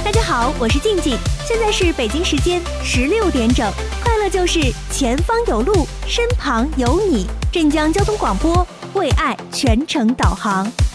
大家好，我是静静，现在是北京时间16点整。快乐就是前方有路，身旁有你。镇江交通广播为爱全程导航。